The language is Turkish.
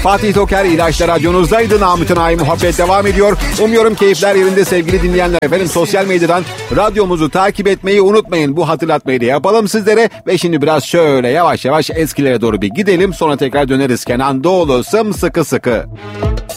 Fatih Toker İlaçlar Radyonuzdaydı. Namık Ay muhabbet devam ediyor. Umuyorum keyifler yerinde sevgili dinleyenler. Efendim sosyal medyadan radyomuzu takip etmeyi unutmayın. Bu hatırlatmayı da yapalım sizlere. Ve şimdi biraz şöyle yavaş yavaş eskilere doğru bir gidelim. Sonra tekrar döneriz. Kenan Doğulu sımsıkı sıkı.